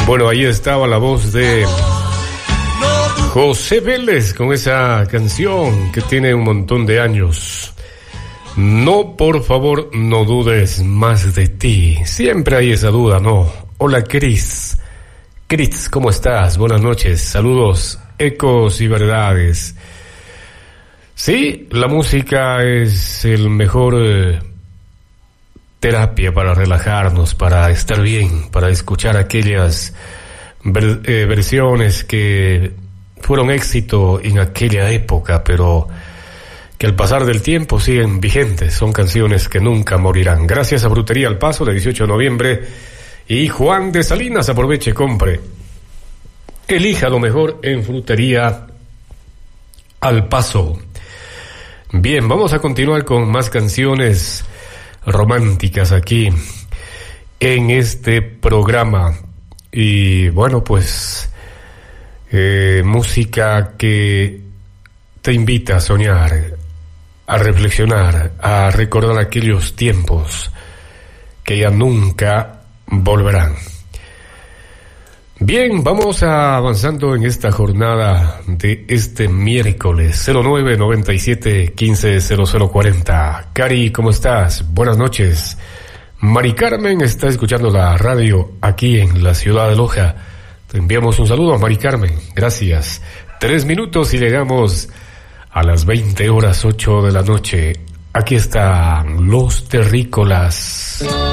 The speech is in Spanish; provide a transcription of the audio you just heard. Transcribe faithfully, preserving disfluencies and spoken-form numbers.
Bueno, ahí estaba la voz de José Vélez con esa canción que tiene un montón de años. No, por favor, no dudes más de ti. Siempre hay esa duda, ¿no? Hola, Cris. Cris, ¿cómo estás? Buenas noches. Saludos, ecos y verdades. Sí, la música es el mejor eh, terapia para relajarnos, para estar bien, para escuchar aquellas ver, eh, versiones que fueron éxito en aquella época, pero que al pasar del tiempo siguen vigentes. Son canciones que nunca morirán. Gracias a Frutería Al Paso, de dieciocho de noviembre. Y Juan de Salinas, aproveche, compre. Elija lo mejor en Frutería Al Paso. Bien, vamos a continuar con más canciones románticas aquí en este programa. Y bueno, pues eh, música que te invita a soñar, a reflexionar, a recordar aquellos tiempos que ya nunca volverán. Bien, vamos a avanzando en esta jornada de este miércoles. Cero nueve noventa y siete quince cero cero cuarenta. Cari, ¿cómo estás? Buenas noches. Mari Carmen está escuchando la radio aquí en la ciudad de Loja. Te enviamos un saludo a Mari Carmen. Gracias. Tres minutos y llegamos a las veinte horas ocho de la noche. Aquí están los terrícolas.